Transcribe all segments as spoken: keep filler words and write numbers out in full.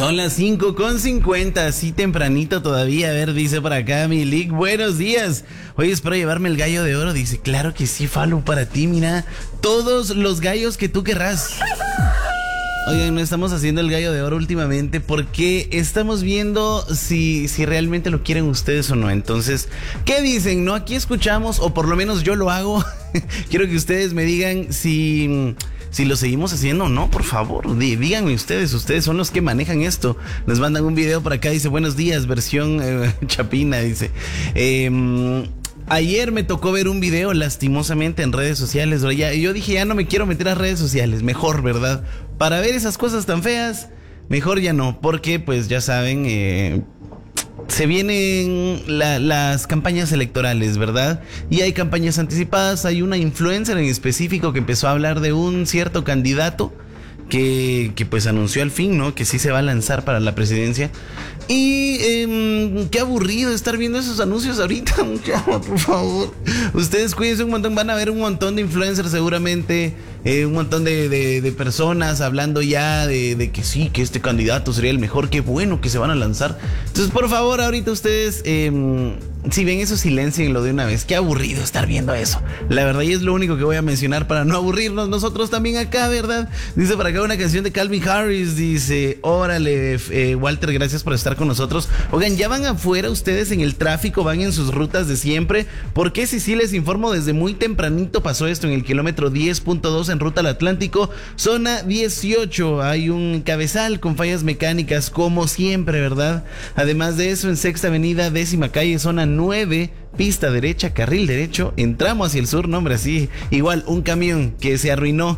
Son las cinco con cincuenta, así tempranito todavía. A ver, dice por acá mi Lick, buenos días. Oye, espero llevarme el gallo de oro. Dice, claro que sí, Falu, para ti, mira. Todos los gallos que tú querrás. Oigan, no estamos haciendo el gallo de oro últimamente porque estamos viendo si, si realmente lo quieren ustedes o no. Entonces, ¿qué dicen? No, aquí escuchamos, o por lo menos yo lo hago. Quiero que ustedes me digan si... Si lo seguimos haciendo o no, por favor, díganme ustedes, ustedes son los que manejan esto. Nos mandan un video por acá, dice, buenos días, versión eh, chapina, dice. Eh, ayer me tocó ver un video, lastimosamente, en redes sociales. Ya, yo dije, ya no me quiero meter a redes sociales, mejor, ¿verdad? Para ver esas cosas tan feas, mejor ya no, porque pues ya saben... Eh, Se vienen la, las campañas electorales, ¿verdad? Y hay campañas anticipadas. Hay una influencer en específico que empezó a hablar de un cierto candidato que, que pues anunció al fin, ¿no? Que sí se va a lanzar para la presidencia. Y eh, qué aburrido estar viendo esos anuncios ahorita, muchachos, por favor. Ustedes cuídense un montón, van a ver un montón de influencers seguramente, eh, un montón de, de, de personas hablando ya de, de que sí, que este candidato sería el mejor, qué bueno que se van a lanzar. Entonces, por favor, ahorita ustedes, eh, si ven eso, silencienlo de una vez. Qué aburrido estar viendo eso. La verdad, y es lo único que voy a mencionar para no aburrirnos nosotros también acá, ¿verdad? Dice por acá una canción de Calvin Harris, dice, órale, eh, Walter, gracias por estar con nosotros. Oigan, ya van afuera ustedes en el tráfico, van en sus rutas de siempre, porque si sí les informo, desde muy tempranito pasó esto en el kilómetro diez punto dos en ruta al Atlántico, zona dieciocho, hay un cabezal con fallas mecánicas como siempre, ¿verdad? Además de eso, en Sexta Avenida, décima calle, zona nueve, pista derecha, carril derecho, entramos hacia el sur, no hombre, así, igual un camión que se arruinó.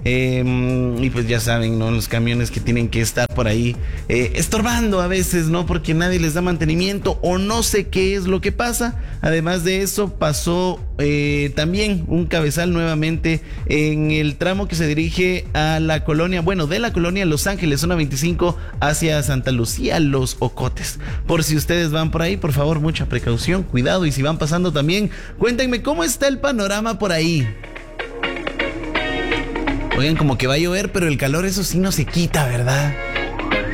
Eh, y pues ya saben, ¿no? Los camiones que tienen que estar por ahí eh, estorbando a veces, ¿no? Porque nadie les da mantenimiento o no sé qué es lo que pasa. Además de eso, pasó eh, también un cabezal nuevamente en el tramo que se dirige a la colonia, bueno, de la colonia Los Ángeles, zona veinticinco, hacia Santa Lucía, Los Ocotes. Por si ustedes van por ahí, por favor, mucha precaución, cuidado. Y si van pasando también, cuéntenme cómo está el panorama por ahí. Oigan, como que va a llover, pero el calor eso sí no se quita, ¿verdad?